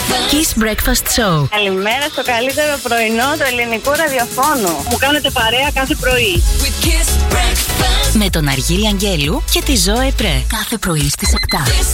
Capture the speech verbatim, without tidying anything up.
Kiss Breakfast Show. Καλημέρα στο καλύτερο πρωινό του ελληνικού ραδιοφώνου. Μου κάνετε παρέα κάθε πρωί. Με τον Αργύρι Αγγέλου και τη Ζωέ Πρέ. Κάθε πρωί στις επτά.